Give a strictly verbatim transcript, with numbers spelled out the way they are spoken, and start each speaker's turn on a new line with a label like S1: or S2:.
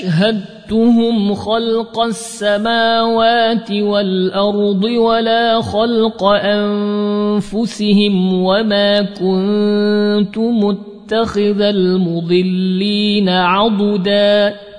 S1: شهدتهم خلق السماوات والأرض ولا خلق أنفسهم وما كنت متخذ المضلين عضداً